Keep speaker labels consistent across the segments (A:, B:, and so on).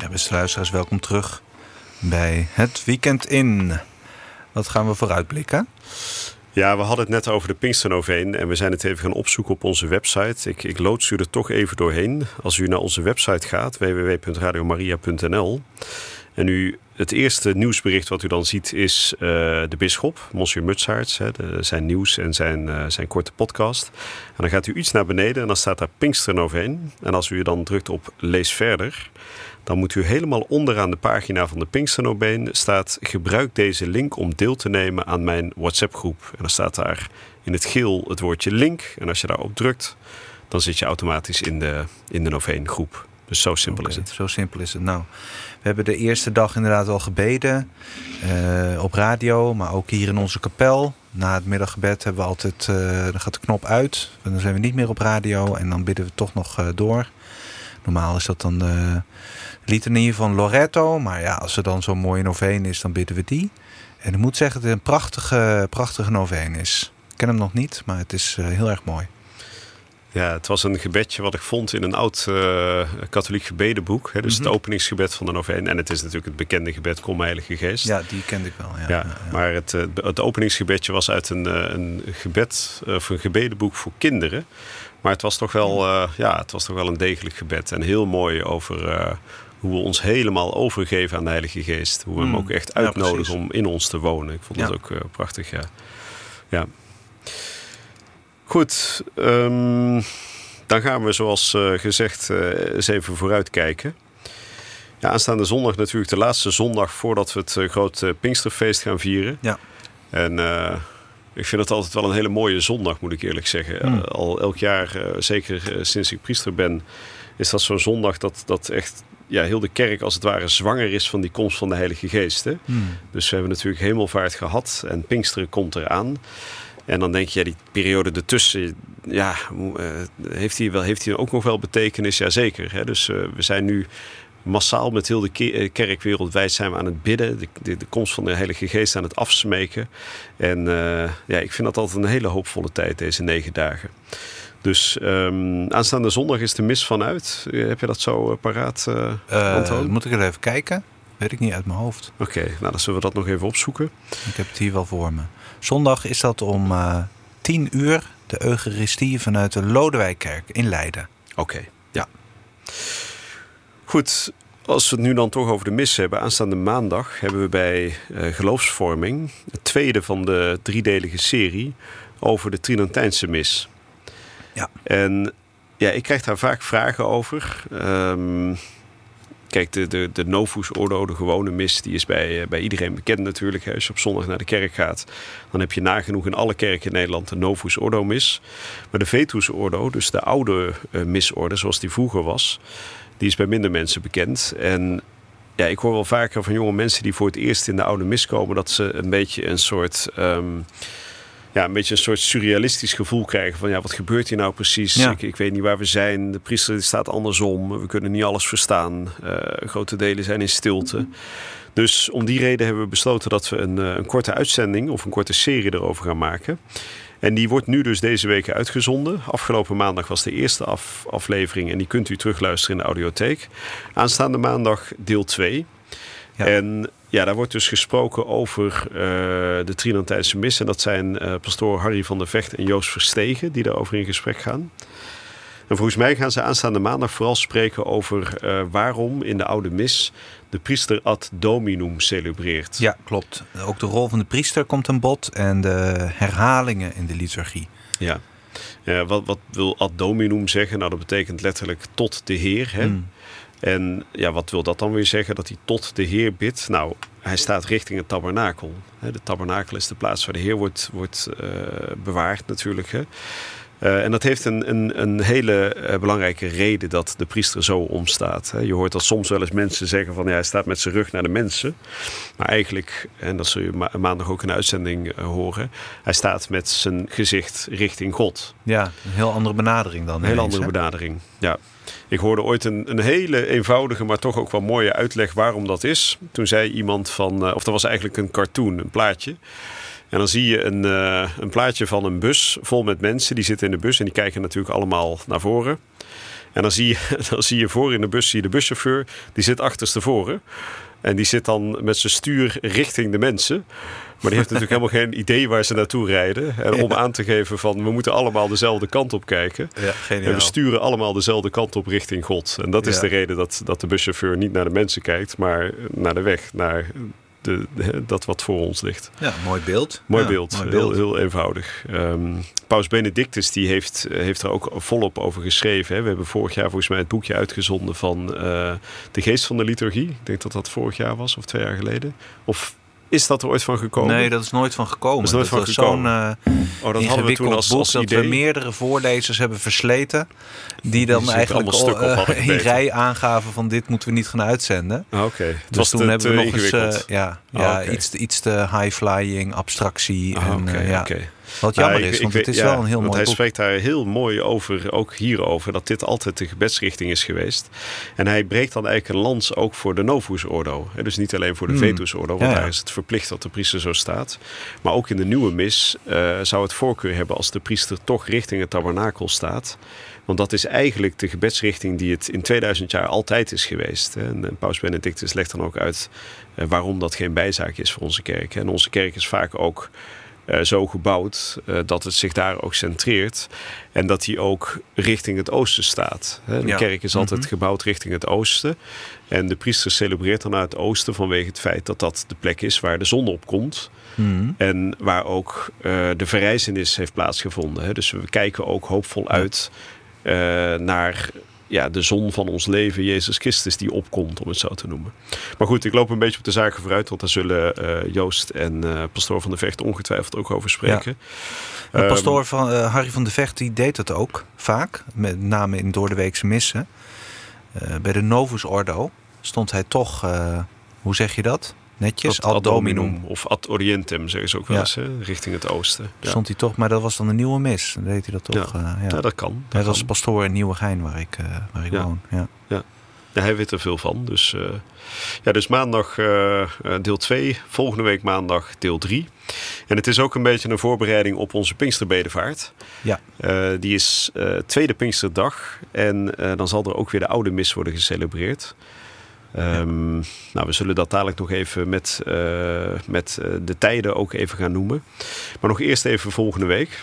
A: Ja, beste luisteraars, welkom terug bij het Weekend In. Wat gaan we vooruitblikken?
B: Ja, we hadden het net over de Pinksternoveen en we zijn het even gaan opzoeken op onze website. Ik loods u er toch even doorheen. Als u naar onze website gaat, www.radiomaria.nl. En het eerste nieuwsbericht wat u dan ziet is de bisschop, Monsieur Mutsaerts, zijn nieuws en zijn korte podcast. En dan gaat u iets naar beneden en dan staat daar Pinksternoveen. En als u dan drukt op lees verder, dan moet u helemaal onderaan de pagina van de Pinksternoveen staat: gebruik deze link om deel te nemen aan mijn WhatsApp-groep. En dan staat daar in het geel het woordje link. En als je daarop drukt, dan zit je automatisch in de Noveen-groep. Dus zo simpel is het.
A: Zo simpel is het. Nou, we hebben de eerste dag inderdaad al gebeden. Op radio, maar ook hier in onze kapel. Na het middaggebed hebben we altijd, dan gaat de knop uit. Dan zijn we niet meer op radio en dan bidden we toch nog door. Normaal is dat dan de litanie van Loretto. Maar ja, als er dan zo'n mooie noveen is, dan bidden we die. En ik moet zeggen dat het een prachtige noveen is. Ik ken hem nog niet, maar het is heel erg mooi.
B: Ja, het was een gebedje wat ik vond in een oud katholiek gebedenboek. Hè, dus het openingsgebed van de noveen. En het is natuurlijk het bekende gebed, Kom Heilige Geest.
A: Ja, die kende ik wel. Ja.
B: Maar het openingsgebedje was uit een gebed, of een gebedenboek voor kinderen. Maar het was toch wel een degelijk gebed. En heel mooi over hoe we ons helemaal overgeven aan de Heilige Geest. Hoe we hem ook echt uitnodigen om in ons te wonen. Ik vond dat ook prachtig, ja. Goed, dan gaan we zoals gezegd eens even vooruitkijken. Ja, aanstaande zondag natuurlijk de laatste zondag voordat we het grote Pinksterfeest gaan vieren. Ja. En ik vind het altijd wel een hele mooie zondag, moet ik eerlijk zeggen. Al elk jaar, zeker sinds ik priester ben, is dat zo'n zondag dat echt heel de kerk als het ware zwanger is van die komst van de Heilige Geest. Hè? Dus we hebben natuurlijk Hemelvaart gehad en Pinksteren komt eraan. En dan denk je, die periode ertussen, heeft die ook nog wel betekenis? Jazeker. Hè? Dus we zijn nu massaal met heel de kerk wereldwijd zijn we aan het bidden. De komst van de Heilige Geest aan het afsmeken. En ik vind dat altijd een hele hoopvolle tijd, deze 9 dagen. Dus aanstaande zondag is de mis vanuit. Heb je dat zo paraat, Antoon?
A: Moet ik er even kijken? Weet ik niet uit mijn hoofd.
B: Oké, nou dan zullen we dat nog even opzoeken.
A: Ik heb het hier wel voor me. Zondag is dat om 10 uur de Eucharistie vanuit de Lodewijkkerk in Leiden.
B: Oké, ja. Goed, als we het nu dan toch over de mis hebben. Aanstaande maandag hebben we bij Geloofsvorming het tweede van de 3-delige serie over de Tridentijnse mis. Ja. En ik krijg daar vaak vragen over. Kijk, de Novus Ordo, de gewone mis, die is bij iedereen bekend natuurlijk. Als je op zondag naar de kerk gaat, dan heb je nagenoeg in alle kerken in Nederland de Novus Ordo mis. Maar de Vetus Ordo, dus de oude misorde zoals die vroeger was, die is bij minder mensen bekend. En ik hoor wel vaker van jonge mensen die voor het eerst in de oude mis komen, dat ze een beetje een soort surrealistisch gevoel krijgen van wat gebeurt hier nou precies? Ja. Ik weet niet waar we zijn. De priester staat andersom. We kunnen niet alles verstaan. Grote delen zijn in stilte. Dus om die reden hebben we besloten dat we een korte uitzending of een korte serie erover gaan maken. En die wordt nu dus deze week uitgezonden. Afgelopen maandag was de eerste aflevering en die kunt u terugluisteren in de audiotheek. Aanstaande maandag deel 2. Ja. En daar wordt dus gesproken over de Tridentijnse mis. En dat zijn pastoor Harry van der Vecht en Joost Verstegen die daarover in gesprek gaan. En volgens mij gaan ze aanstaande maandag vooral spreken over waarom in de oude mis de priester ad dominum celebreert.
A: Ja, klopt. Ook de rol van de priester komt aan bod en de herhalingen in de liturgie.
B: Ja. Wat wil ad dominum zeggen? Nou, dat betekent letterlijk tot de Heer. Hè? En wat wil dat dan weer zeggen? Dat hij tot de Heer bidt? Nou, hij staat richting het tabernakel. De tabernakel is de plaats waar de Heer wordt bewaard natuurlijk. Hè? En dat heeft een hele belangrijke reden dat de priester zo omstaat. Je hoort dat soms wel eens mensen zeggen van hij staat met zijn rug naar de mensen. Maar eigenlijk, en dat zul je maandag ook in de uitzending horen, hij staat met zijn gezicht richting God.
A: Ja, een heel andere benadering dan.
B: Een heel andere benadering, ja. Ik hoorde ooit een hele eenvoudige, maar toch ook wel mooie uitleg waarom dat is. Toen zei iemand of dat was eigenlijk een cartoon, een plaatje. En dan zie je een plaatje van een bus vol met mensen. Die zitten in de bus en die kijken natuurlijk allemaal naar voren. En dan zie je voor in de bus de buschauffeur, die zit achterstevoren. En die zit dan met zijn stuur richting de mensen. Maar die heeft natuurlijk helemaal geen idee waar ze naartoe rijden. En om aan te geven van, we moeten allemaal dezelfde kant op kijken.
A: Ja, geniaal.
B: En we sturen allemaal dezelfde kant op richting God. En dat is de reden dat de buschauffeur niet naar de mensen kijkt, maar naar de weg, naar dat wat voor ons ligt.
A: Ja, mooi beeld.
B: Mooi beeld. Heel eenvoudig. Paus Benedictus die heeft er ook volop over geschreven. Hè. We hebben vorig jaar volgens mij het boekje uitgezonden van de geest van de liturgie. Ik denk dat dat vorig jaar was of 2 jaar geleden. Of is dat er ooit van gekomen?
A: Nee, dat is nooit van gekomen.
B: Dat is nooit van gekomen.
A: Dat hadden we toen als boek dat idee. We meerdere voorlezers hebben versleten. Die dan eigenlijk in rij aangaven van dit moeten we niet gaan uitzenden.
B: Oké.
A: Dus toen hebben we nog eens iets te high-flying, abstractie.
B: Oké.
A: Wat jammer is, want het is wel een heel mooi boek.
B: Hij spreekt daar heel mooi over, ook hierover, dat dit altijd de gebedsrichting is geweest. En hij breekt dan eigenlijk een lans ook voor de Novus Ordo. Dus niet alleen voor de Vetus Ordo, want daar is het verplicht dat de priester zo staat. Maar ook in de nieuwe mis zou het voorkeur hebben als de priester toch richting het tabernakel staat. Want dat is eigenlijk de gebedsrichting die het in 2000 jaar altijd is geweest. En Paus Benedictus legt dan ook uit waarom dat geen bijzaak is voor onze kerk. En onze kerk is vaak ook zo gebouwd dat het zich daar ook centreert. En dat hij ook richting het oosten staat. De kerk is altijd gebouwd richting het oosten. En de priester celebreert dan naar het oosten vanwege het feit dat dat de plek is waar de zon opkomt. En waar ook de verrijzenis heeft plaatsgevonden. Dus we kijken ook hoopvol uit naar de zon van ons leven, Jezus Christus, die opkomt, om het zo te noemen. Maar goed, ik loop een beetje op de zaken vooruit, want daar zullen Joost en pastoor Van de Vecht ongetwijfeld ook over spreken.
A: Ja. Pastoor Harry van de Vecht die deed dat ook vaak, met name in doordeweekse missen. Bij de Novus Ordo stond hij toch, hoe zeg je dat? Netjes, ad dominum.
B: Of ad orientem, zeggen ze ook wel eens, richting het oosten. Ja.
A: Stond hij toch, maar dat was dan een nieuwe mis. Dan deed hij dat toch.
B: Ja, dat kan.
A: Hij was pastoor in Nieuwegein, waar ik woon.
B: Ja, hij weet er veel van. Dus, dus maandag deel 2, volgende week maandag deel 3. En het is ook een beetje een voorbereiding op onze Pinksterbedevaart. Ja. Die is tweede Pinksterdag. En dan zal er ook weer de oude mis worden gecelebreerd. We zullen dat dadelijk nog even met de tijden ook even gaan noemen. Maar nog eerst even volgende week.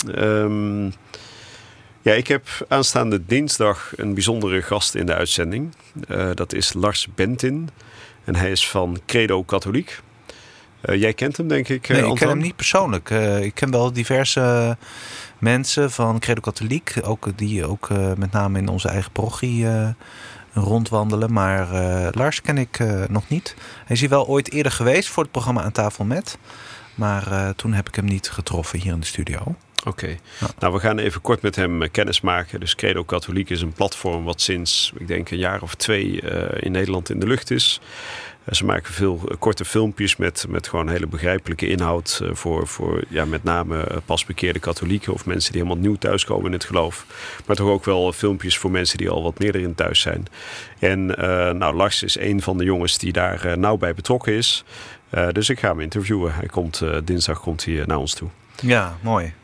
B: Ik heb aanstaande dinsdag een bijzondere gast in de uitzending. Dat is Lars Bentin. En hij is van Credo Katholiek. Jij kent hem, denk ik,
A: Nee, ik ken hem niet persoonlijk. Ik ken wel diverse mensen van Credo Katholiek. Die ook met name in onze eigen parochie rondwandelen. Maar Lars ken ik nog niet. Hij is hier wel ooit eerder geweest voor het programma Aan Tafel Met. Maar toen heb ik hem niet getroffen hier in de studio.
B: Oké. Ja. Nou, we gaan even kort met hem kennis maken. Dus Credo Katholiek is een platform wat sinds, ik denk, een jaar of 2 in Nederland in de lucht is. Ze maken veel korte filmpjes met gewoon hele begrijpelijke inhoud voor met name pasbekeerde katholieken of mensen die helemaal nieuw thuiskomen in het geloof. Maar toch ook wel filmpjes voor mensen die al wat meer erin thuis zijn. En Lars is een van de jongens die daar nauw bij betrokken is. Dus ik ga hem interviewen. Dinsdag komt hij naar ons toe.
A: Ja, mooi.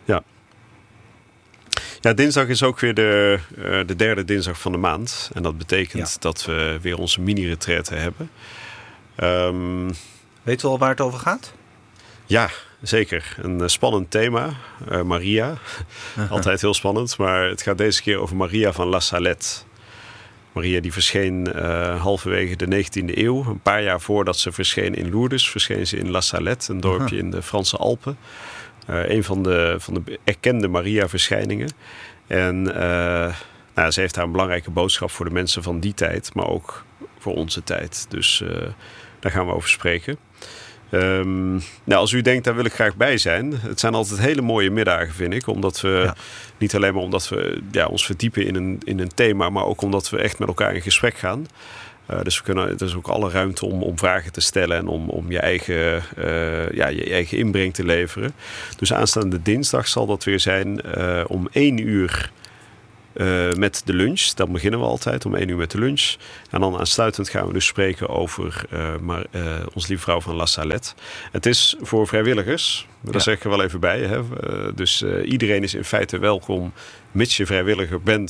B: Ja, dinsdag is ook weer de derde dinsdag van de maand. En dat betekent dat we weer onze mini-retraite hebben.
A: Weet je al waar het over gaat?
B: Ja, zeker. Een spannend thema. Maria. Altijd heel spannend. Maar het gaat deze keer over Maria van La Salette. Maria die verscheen halverwege de 19e eeuw. Een paar jaar voordat ze verscheen in Lourdes, verscheen ze in La Salette, een dorpje in de Franse Alpen. Een van de erkende Maria-verschijningen. En ze heeft daar een belangrijke boodschap voor de mensen van die tijd, maar ook voor onze tijd. Dus daar gaan we over spreken. Als u denkt, daar wil ik graag bij zijn. Het zijn altijd hele mooie middagen, vind ik. Omdat we, niet alleen maar omdat we ons verdiepen in een thema, maar ook omdat we echt met elkaar in gesprek gaan. Dus er is ook alle ruimte om vragen te stellen en om je eigen inbreng te leveren. Dus aanstaande dinsdag zal dat weer zijn om 1 uur met de lunch. Dan beginnen we altijd om 1 uur met de lunch. En dan aansluitend gaan we dus spreken over Onze Lieve Vrouw van La Salette. Het is voor vrijwilligers. Daar zeg ik er wel even bij. Hè? Dus iedereen is in feite welkom, mits je vrijwilliger bent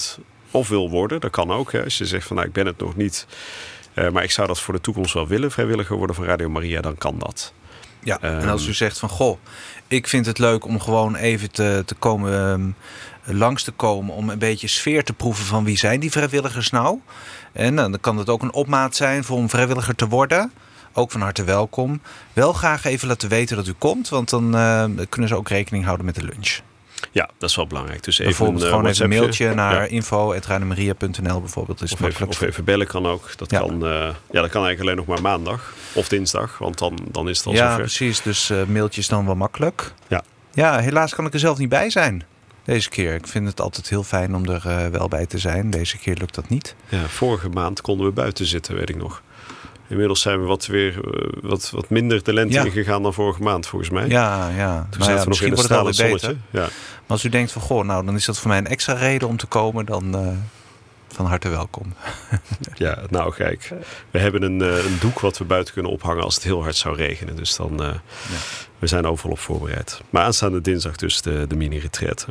B: of wil worden. Dat kan ook. Hè. Als je zegt van ik ben het nog niet. Maar ik zou dat voor de toekomst wel willen. Vrijwilliger worden van Radio Maria. Dan kan dat.
A: Ja, en als u zegt van ik vind het leuk om gewoon even te komen... langs te komen om een beetje sfeer te proeven van wie zijn die vrijwilligers nou. En dan kan het ook een opmaat zijn voor om vrijwilliger te worden. Ook van harte welkom. Wel graag even laten weten dat u komt, want dan kunnen ze ook rekening houden met de lunch.
B: Ja, dat is wel belangrijk. Dus
A: bijvoorbeeld gewoon even een mailtje naar info@radiomaria.nl bijvoorbeeld. Is
B: of even bellen kan ook. Dat kan eigenlijk alleen nog maar maandag of dinsdag, want dan is het al zover.
A: Ja, precies. Dus mailtjes dan wel makkelijk.
B: Ja.
A: Ja, helaas kan ik er zelf niet bij zijn. Deze keer. Ik vind het altijd heel fijn om er wel bij te zijn. Deze keer lukt dat niet.
B: Ja, vorige maand konden we buiten zitten, weet ik nog. Inmiddels zijn we wat minder de lente ingegaan dan vorige maand, volgens mij.
A: Ja.
B: Toen zaten we nog in het stralend zonnetje. Ja.
A: Maar als u denkt van, dan is dat voor mij een extra reden om te komen, dan van harte welkom.
B: Ja, nou kijk. We hebben een doek wat we buiten kunnen ophangen als het heel hard zou regenen. Dus dan, we zijn overal op voorbereid. Maar aanstaande dinsdag dus de mini-retraite.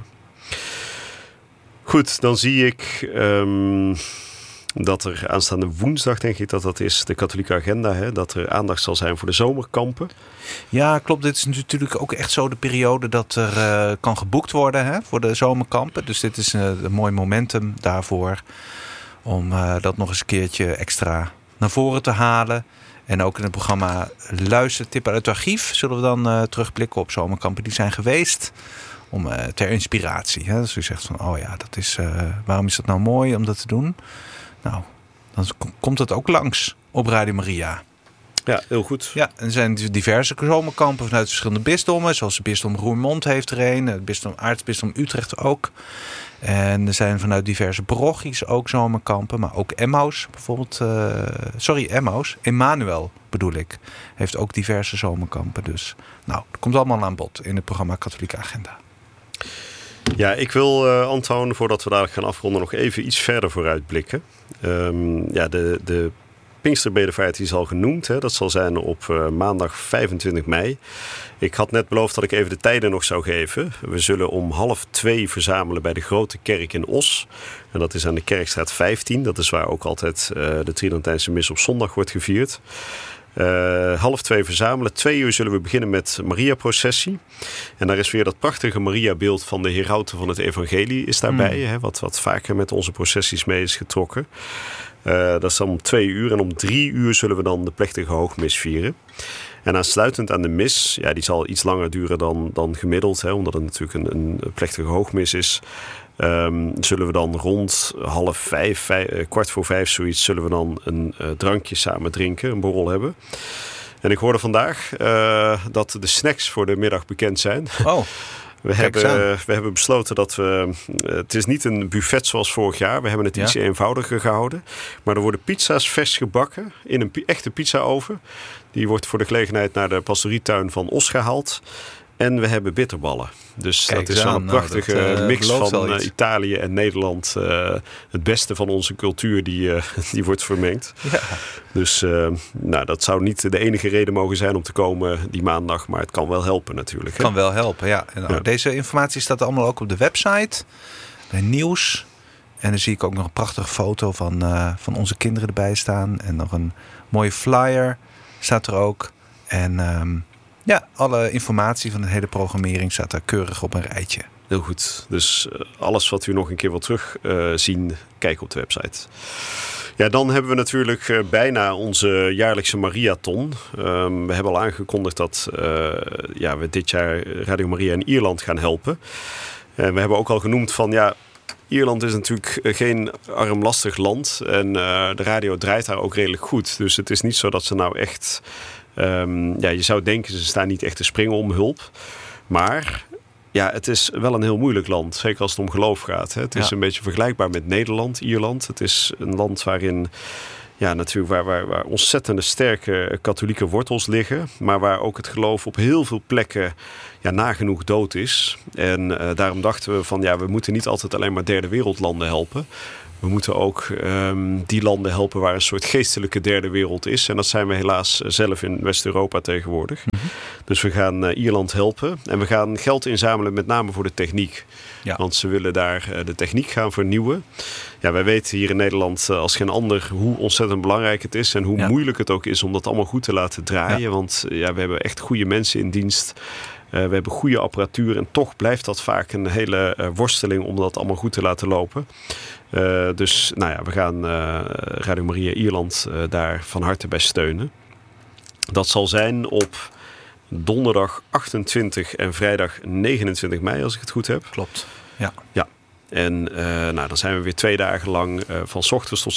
B: Goed, dan zie ik dat er aanstaande woensdag, denk ik dat is, de katholieke agenda, hè, dat er aandacht zal zijn voor de zomerkampen.
A: Ja, klopt. Dit is natuurlijk ook echt zo de periode dat er kan geboekt worden, hè, voor de zomerkampen. Dus dit is een mooi momentum daarvoor om dat nog eens een keertje extra naar voren te halen. En ook in het programma Luistertippen uit het archief zullen we dan terugblikken op zomerkampen die zijn geweest. Om ter inspiratie. Hè? Dus u zegt van, dat is, waarom is dat nou mooi om dat te doen? Nou, dan komt het ook langs op Radio Maria.
B: Ja, heel goed.
A: Ja, en er zijn diverse zomerkampen vanuit verschillende bisdommen. Zoals het bisdom Roermond heeft er een. Het aartsbisdom Utrecht ook. En er zijn vanuit diverse parochies ook zomerkampen. Maar ook Emmaus bijvoorbeeld. Emmanuel bedoel ik. Heeft ook diverse zomerkampen. Dus dat komt allemaal aan bod in het programma Katholieke Agenda.
B: Ja, ik wil, Antoon, voordat we dadelijk gaan afronden, nog even iets verder vooruitblikken. De Pinksterbedevaart is al genoemd. Hè. Dat zal zijn op maandag 25 mei. Ik had net beloofd dat ik even de tijden nog zou geven. We zullen om 1:30 verzamelen bij de Grote Kerk in Os. En dat is aan de Kerkstraat 15. Dat is waar ook altijd de Tridentijnse mis op zondag wordt gevierd. 1:30 verzamelen. 2:00 zullen we beginnen met Maria-processie. En daar is weer dat prachtige Maria-beeld van de herauten van het evangelie is daarbij. Hè, wat vaker met onze processies mee is getrokken. Dat is dan om 2:00. En om 3:00 zullen we dan de plechtige hoogmis vieren. En aansluitend aan de mis, die zal iets langer duren dan gemiddeld. Hè, omdat het natuurlijk een plechtige hoogmis is. Zullen we dan rond 4:30, 4:45 zoiets, zullen we dan een drankje samen drinken, een borrel hebben. En ik hoorde vandaag dat de snacks voor de middag bekend zijn.
A: Oh.
B: We hebben besloten dat we... Het is niet een buffet zoals vorig jaar. We hebben het iets eenvoudiger gehouden. Maar er worden pizza's vers gebakken in een echte pizzaoven. Die wordt voor de gelegenheid naar de pastorietuin van Os gehaald. En we hebben bitterballen. Dus dat is een prachtige mix van Italië en Nederland. Het beste van onze cultuur die wordt vermengd. Ja. Dus dat zou niet de enige reden mogen zijn om te komen die maandag. Maar het kan wel helpen natuurlijk.
A: Het kan wel helpen, ja. En deze informatie staat allemaal ook op de website. Bij nieuws. En dan zie ik ook nog een prachtige foto van onze kinderen erbij staan. En nog een mooie flyer staat er ook. En... alle informatie van de hele programmering staat daar keurig op een rijtje.
B: Heel goed. Dus alles wat u nog een keer wil terugzien, kijk op de website. Ja, dan hebben we natuurlijk bijna onze jaarlijkse Mariathon. We hebben al aangekondigd dat we dit jaar Radio Maria in Ierland gaan helpen. We hebben ook al genoemd van Ierland is natuurlijk geen armlastig land. En de radio draait daar ook redelijk goed. Dus het is niet zo dat ze nou echt... je zou denken, ze staan niet echt te springen om hulp. Maar het is wel een heel moeilijk land. Zeker als het om geloof gaat. Hè. Het is een beetje vergelijkbaar met Nederland, Ierland. Het is een land waarin... natuurlijk waar ontzettende sterke katholieke wortels liggen. Maar waar ook het geloof op heel veel plekken nagenoeg dood is. En daarom dachten we van we moeten niet altijd alleen maar derde wereldlanden helpen. We moeten ook die landen helpen waar een soort geestelijke derde wereld is. En dat zijn we helaas zelf in West-Europa tegenwoordig. Mm-hmm. Dus we gaan Ierland helpen. En we gaan geld inzamelen met name voor de techniek. Ja. Want ze willen daar de techniek gaan vernieuwen. Ja, wij weten hier in Nederland als geen ander hoe ontzettend belangrijk het is. En hoe moeilijk het ook is om dat allemaal goed te laten draaien. Ja. Want we hebben echt goede mensen in dienst. We hebben goede apparatuur. En toch blijft dat vaak een hele worsteling om dat allemaal goed te laten lopen. Dus we gaan Radio Maria Ierland daar van harte bij steunen. Dat zal zijn op donderdag 28 en vrijdag 29 mei, als ik het goed heb.
A: Klopt,
B: ja. En dan zijn we weer 2 dagen lang van 's ochtends tot